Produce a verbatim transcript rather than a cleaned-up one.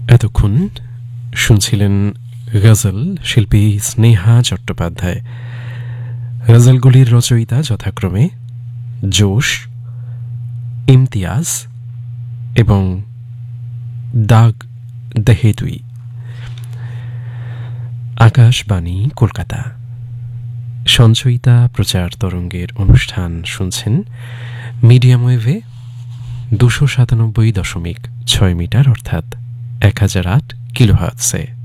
এতক্ষণ শুনছিলেন গজল শিল্পী স্নেহা চট্টোপাধ্যায়। গজলগুলির রচয়িতা যথাক্রমে জোশ, ইমতিয়াজ এবং দাগ দেহেদুই। আকাশবাণী কলকাতা সঞ্চয়িতা প্রচার তরঙ্গের অনুষ্ঠান শুনছেন মিডিয়াম ওয়েভে দুশো সাতানব্বই দশমিক ছয় মিটার অর্থাৎ এক হাজার আট কিলোহার্টজে।